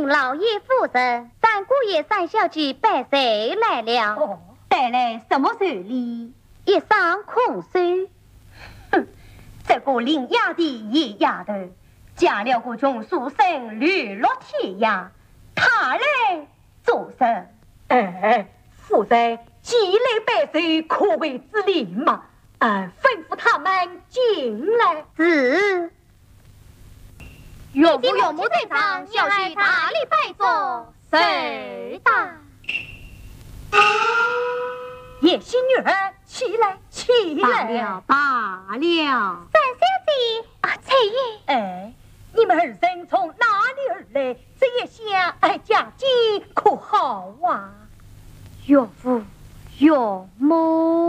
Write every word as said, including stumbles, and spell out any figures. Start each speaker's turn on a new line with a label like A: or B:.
A: 请老爷夫人，三姑爷、三小姐拜寿来了。
B: 哦，带来什么寿礼？
A: 一双空手。
B: 哼，这个伶牙的野丫头，嫁了个穷书生，流落天涯，他来做甚？
C: 哎，夫人，既来拜寿，可谓之礼嘛。啊，吩咐他们进来。
A: 是。
D: 岳父岳母在场，小婿大礼拜坐，谁大？
C: 叶媳女儿，起来，起来！
B: 罢了，罢了。
A: 三小姐啊，翠玉。
C: 哎，你们二人从哪里而来？这一下哎，家境可好啊？
B: 岳父，岳母。